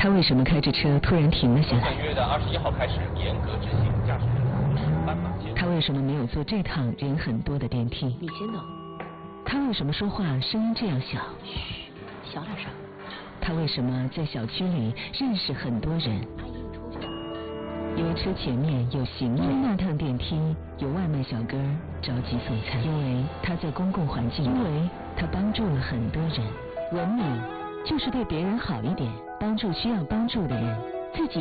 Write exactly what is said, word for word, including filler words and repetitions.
他为什么开着车突然停了下来？ 本月的二十一号开始严格执行驾驶人同时斑马线。 他为什么没有坐这趟人很多的电梯？ 你先走。 他为什么说话声音这样小？ 嘘，小点声。 他为什么在小区里认识很多人？ 阿姨，我出去了。 因为车前面有行人，因为那趟电梯有外卖小哥着急送餐，因为他在公共环境，因为他帮助了很多人。文明就是对别人好一点，帮助需要帮助的人，自己。